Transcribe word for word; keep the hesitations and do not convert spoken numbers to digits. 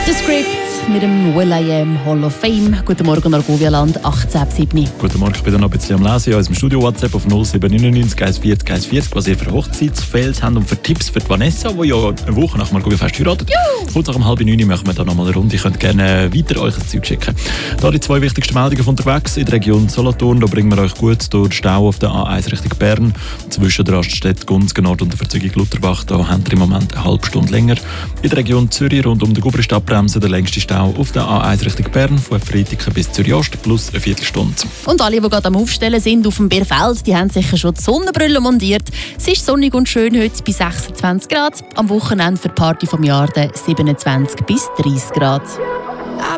The Script mit dem Will I Am Hall of Fame. Guten Morgen, Argovialand, achtzehn Uhr sieben. Guten Morgen, ich bin noch ein bisschen am Lesen. Ja, aus dem Studio WhatsApp auf null sieben neun neun eins vier eins vier, was ihr für Hochzeitsfails habt und für Tipps für die Vanessa, die ja eine Woche nach dem Argovia-Fest heiratet. Kurz nach um halb neun machen wir da nochmal eine Runde. Ihr könnt gerne weiter euch ein Zeug schicken. Da die zwei wichtigsten Meldungen von unterwegs in der Region Solothurn. Da bringen wir euch gut durch den Stau auf der A eins Richtung Bern. Zwischen der Raststätte Gunzgen Nord und der Verzögerung Lutherbach. Da habt ihr im Moment eine halbe Stunde länger. In der Region Zürich rund um die Gubristadtbremse der längste Stau auf der A eins Richtung Bern, von Freitag bis Zürich Ost, plus eine Viertelstunde. Und alle, die gerade am Aufstellen sind auf dem Bärfeld, die haben sicher schon die Sonnenbrille montiert. Es ist sonnig und schön heute bei sechsundzwanzig Grad. Am Wochenende für die Party vom Jahr siebenundzwanzig bis dreißig Grad.